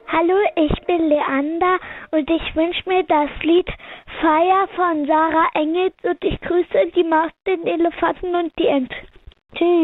Hallo, ich bin Leander und ich wünsche mir das Lied Feier von Sarah Engels und ich grüße die Maus, den Elefanten und die Ente. Tschüss.